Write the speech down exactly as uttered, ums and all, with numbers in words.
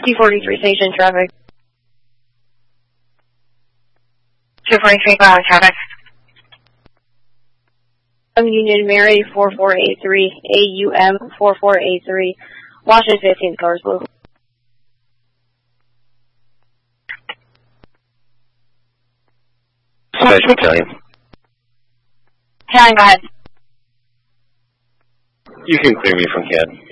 T forty-three station traffic. two forty-three, go on traffic. Um, Union Mary four four eight three, A U M four four eight three, Washington fifteen, cars blue. Special Battalion. Battalion, go ahead. You can clear me from C A D.